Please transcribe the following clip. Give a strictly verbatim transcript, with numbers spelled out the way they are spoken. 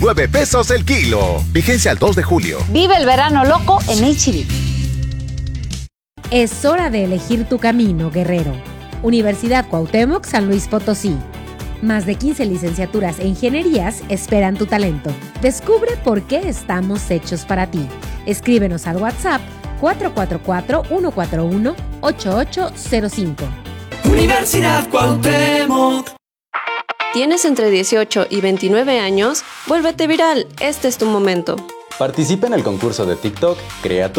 nueve pesos el kilo. Vigencia al dos de julio. Vive el verano loco en H E B. Es hora de elegir tu camino, guerrero. Universidad Cuauhtémoc San Luis Potosí. Más de quince licenciaturas e ingenierías esperan tu talento. Descubre por qué estamos hechos para ti. Escríbenos al WhatsApp cuatro cuatro cuatro, uno cuatro uno, ocho ocho cero cinco. Universidad Cuauhtémoc. ¿Tienes entre dieciocho y veintinueve años? Vuélvete viral, este es tu momento. Participa en el concurso de TikTok Crea tu